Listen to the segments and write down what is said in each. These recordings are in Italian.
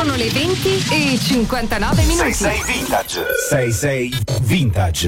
Sono le 20:59. 66 Vintage. 66 Vintage.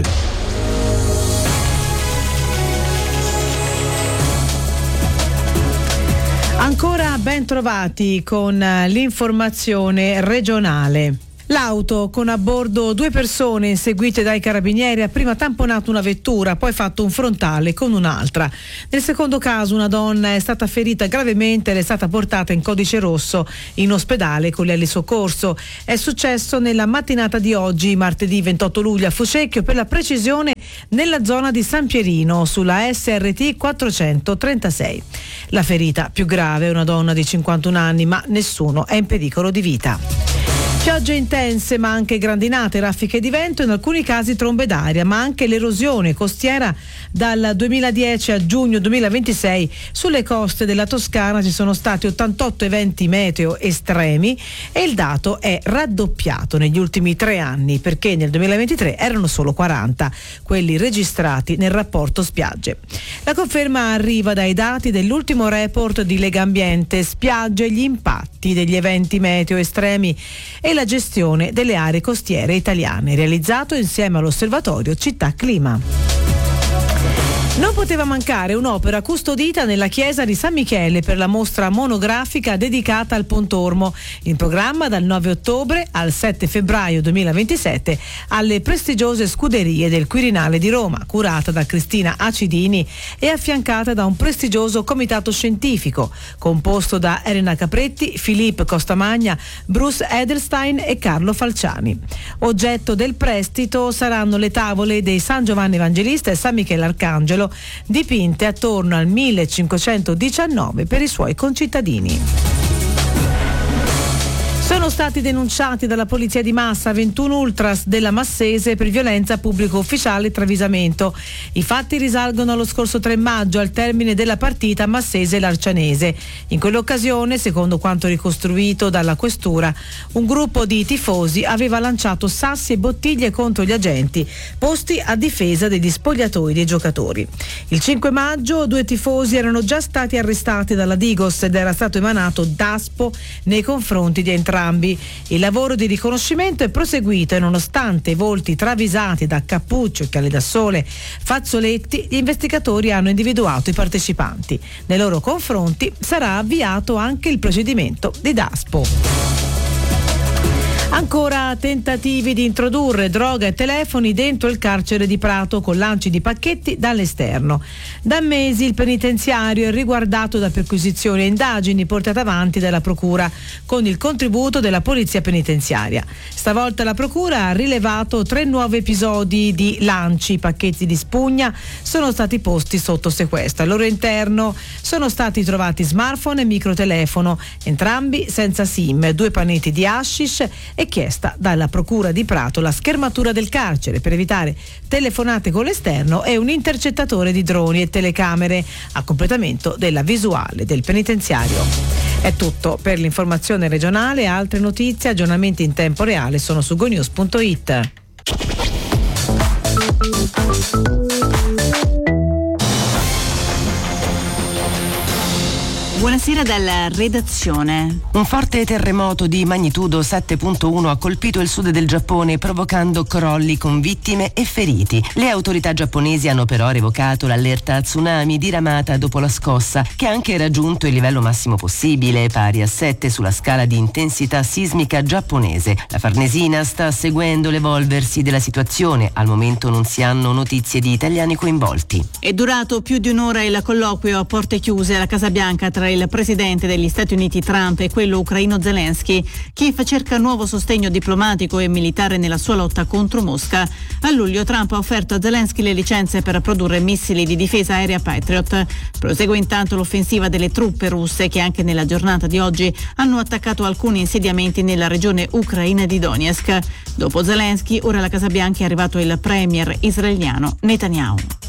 Ancora ben trovati con l'informazione regionale. L'auto con a bordo 2 persone inseguite dai carabinieri ha prima tamponato una vettura, poi fatto un frontale con un'altra. Nel secondo caso una donna è stata ferita gravemente ed è stata portata in codice rosso in ospedale con l'eli soccorso. È successo nella mattinata di oggi, martedì 28 luglio, a Fucecchio, per la precisione nella zona di San Pierino, sulla SRT 436. La ferita più grave è una donna di 51 anni, ma nessuno è in pericolo di vita. Piogge intense ma anche grandinate, raffiche di vento, in alcuni casi trombe d'aria, ma anche l'erosione costiera dal 2010 a giugno 2026. Sulle coste della Toscana ci sono stati 88 eventi meteo estremi e il dato è raddoppiato negli ultimi 3 anni, perché nel 2023 erano solo 40 quelli registrati nel rapporto spiagge. La conferma arriva dai dati dell'ultimo report di Legambiente, spiagge, gli impatti degli eventi meteo estremi e la gestione delle aree costiere italiane, realizzato insieme all'Osservatorio Città Clima. Non poteva mancare un'opera custodita nella chiesa di San Michele per la mostra monografica dedicata al Pontormo, in programma dal 9 ottobre al 7 febbraio 2027 alle prestigiose scuderie del Quirinale di Roma, curata da Cristina Acidini e affiancata da un prestigioso comitato scientifico composto da Elena Capretti, Filippo Costamagna, Bruce Edelstein e Carlo Falciani. Oggetto del prestito saranno le tavole dei San Giovanni Evangelista e San Michele Arcangelo, dipinte attorno al 1519 per i suoi concittadini. Sono stati denunciati dalla polizia di Massa 21 ultras della Massese per violenza pubblico ufficiale e travisamento. I fatti risalgono allo scorso 3 maggio, al termine della partita Massese-Larcianese. In quell'occasione, secondo quanto ricostruito dalla questura, un gruppo di tifosi aveva lanciato sassi e bottiglie contro gli agenti posti a difesa degli spogliatoi dei giocatori. Il 5 maggio 2 tifosi erano già stati arrestati dalla Digos ed era stato emanato DASPO nei confronti di entrambi. Il lavoro di riconoscimento è proseguito e nonostante i volti travisati da cappuccio, occhiali da sole, fazzoletti, gli investigatori hanno individuato i partecipanti. Nei loro confronti sarà avviato anche il procedimento di DASPO. Ancora tentativi di introdurre droga e telefoni dentro il carcere di Prato con lanci di pacchetti dall'esterno. Da mesi il penitenziario è riguardato da perquisizioni e indagini portate avanti dalla Procura con il contributo della Polizia Penitenziaria. Stavolta la Procura ha rilevato 3 nuovi episodi di lanci. Pacchetti di spugna sono stati posti sotto sequestro. Al loro interno sono stati trovati smartphone e microtelefono, entrambi senza SIM, 2 panetti di hashish e chiesta dalla Procura di Prato la schermatura del carcere per evitare telefonate con l'esterno e un intercettatore di droni e telecamere a completamento della visuale del penitenziario. È tutto per l'informazione regionale. Altre notizie, aggiornamenti in tempo reale sono su gonews.it. Buonasera dalla redazione. Un forte terremoto di magnitudo 7.1 ha colpito il sud del Giappone, provocando crolli con vittime e feriti. Le autorità giapponesi hanno però revocato l'allerta tsunami diramata dopo la scossa, che ha anche raggiunto il livello massimo possibile, pari a 7 sulla scala di intensità sismica giapponese. La Farnesina sta seguendo l'evolversi della situazione. Al momento non si hanno notizie di italiani coinvolti. È durato più di un'ora il colloquio a porte chiuse alla Casa Bianca tra il presidente degli Stati Uniti Trump e quello ucraino Zelensky. Kiev cerca nuovo sostegno diplomatico e militare nella sua lotta contro Mosca. A luglio Trump ha offerto a Zelensky le licenze per produrre missili di difesa aerea Patriot. Prosegue intanto l'offensiva delle truppe russe che anche nella giornata di oggi hanno attaccato alcuni insediamenti nella regione ucraina di Donetsk. Dopo Zelensky, ora alla Casa Bianca è arrivato il premier israeliano Netanyahu.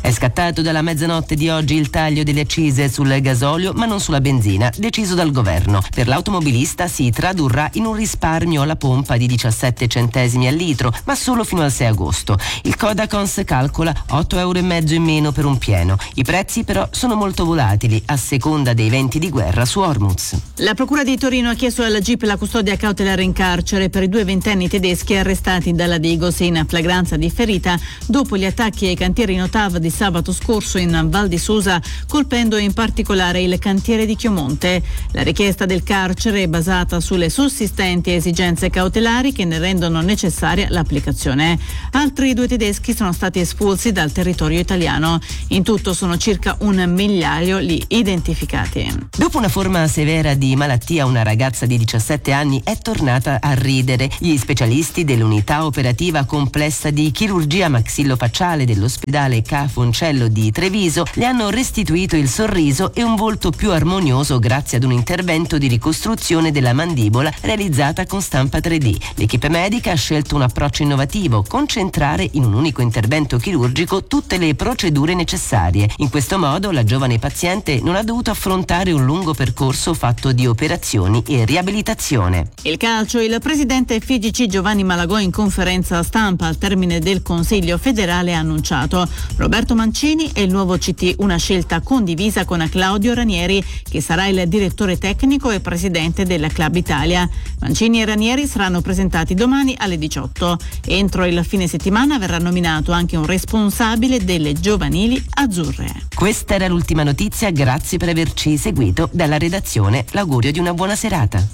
È scattato dalla mezzanotte di oggi il taglio delle accise sul gasolio, ma non sulla benzina, deciso dal governo. Per l'automobilista si tradurrà in un risparmio alla pompa di 17 centesimi al litro, ma solo fino al 6 agosto. Il Codacons calcola 8,5 euro in meno per un pieno. I prezzi però sono molto volatili a seconda dei venti di guerra su Hormuz. La Procura di Torino ha chiesto alla GIP la custodia cautelare in carcere per i 2 ventenni tedeschi arrestati dalla Digos in flagranza differita dopo gli attacchi ai cantieri Notav di sabato scorso in Val di Susa, colpendo in particolare il cantiere di Chiomonte. La richiesta del carcere è basata sulle sussistenti esigenze cautelari che ne rendono necessaria l'applicazione. Altri 2 tedeschi sono stati espulsi dal territorio italiano. In tutto sono circa 1 migliaio gli identificati. Dopo una forma severa di malattia, una ragazza di 17 anni è tornata a ridere. Gli specialisti dell'unità operativa complessa di chirurgia maxillofacciale dell'ospedale Ca' Foncello di Treviso le hanno restituito il sorriso e un volto più armonioso grazie ad un intervento di ricostruzione della mandibola realizzata con stampa 3D. L'equipe medica ha scelto un approccio innovativo: concentrare in un unico intervento chirurgico tutte le procedure necessarie. In questo modo la giovane paziente non ha dovuto affrontare un lungo percorso fatto di operazioni e riabilitazione. Il calcio, il presidente FIGC Giovanni Malagò in conferenza stampa al termine del Consiglio federale ha annunciato: Roberto Mancini è il nuovo CT, una scelta condivisa con Claudio Ranieri, che sarà il direttore tecnico e presidente del Club Italia. Mancini e Ranieri saranno presentati domani alle 18. Entro il fine settimana verrà nominato anche un responsabile delle giovanili azzurre. Questa era l'ultima notizia, grazie per averci seguito. Dalla redazione l'augurio di una buona serata.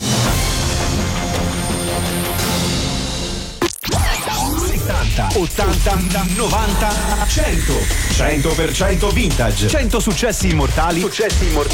80, 90, 100. 100% vintage. 100 successi immortali.